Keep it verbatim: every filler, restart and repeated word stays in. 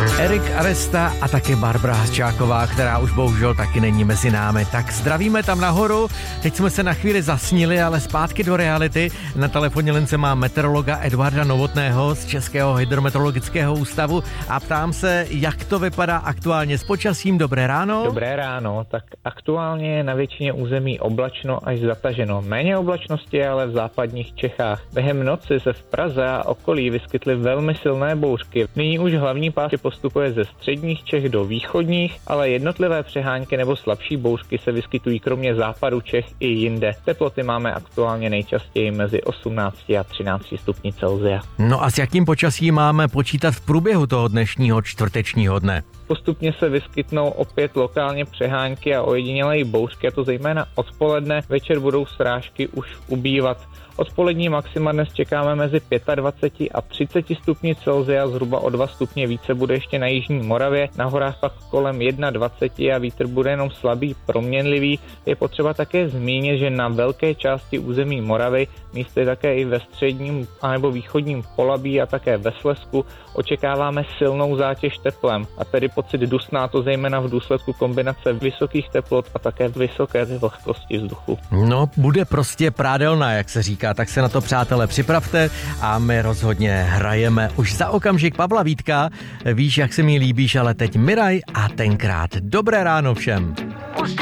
Erik Aresta a také Barbara Haščáková, která už bohužel taky není mezi námi. Tak zdravíme tam nahoru, teď jsme se na chvíli zasnili, ale zpátky do reality. Na telefonní lince má meteorologa Eduarda Novotného z Českého hydrometeorologického ústavu a ptám se, jak to vypadá aktuálně s počasím. Dobré ráno. Dobré ráno, tak aktuálně je na většině území oblačno až zataženo. Méně oblačnosti je ale v západních Čechách. Během noci se v Praze a okolí vyskytly velmi silné bouřky. Nyní už hlavní pád postupuje ze středních Čech do východních, ale jednotlivé přehánky nebo slabší bouřky se vyskytují kromě západu Čech i jinde. Teploty máme aktuálně nejčastěji mezi osmnácti a třinácti stupni Celsia. No a s jakým počasím máme počítat v průběhu toho dnešního čtvrtečního dne? Postupně se vyskytnou opět lokálně přehánky a ojedinělé bouřky, a to zejména odpoledne. Večer budou srážky už ubývat. Odpolední maxima dnes čekáme mezi dvaceti pěti a třiceti stupni Celsia, zhruba o dva stupně více bude ještě na jižní Moravě, na horách pak kolem dvaceti jedna a vítr bude jenom slabý, proměnlivý. Je potřeba také zmínit, že na velké části území Moravy, místy také i ve středním anebo východním Polabí a také ve Slezsku očekáváme silnou zátěž teplem, a tedy pocit dusná, to zejména v důsledku kombinace vysokých teplot a také vysoké vlhkosti vzduchu. No, bude prostě prádelná, jak se říká, tak se na to, přátelé, připravte a my rozhodně hrajeme už za okamžik Pavla Vítka. Víš, jak se mi líbíš, ale teď Miraj a tenkrát. Dobré ráno všem.